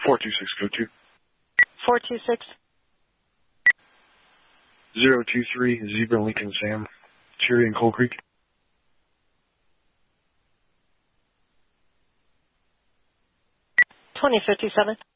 426 go to. 426. 023 Zebra Lincoln Sam. Cherry and Coal Creek. 2057.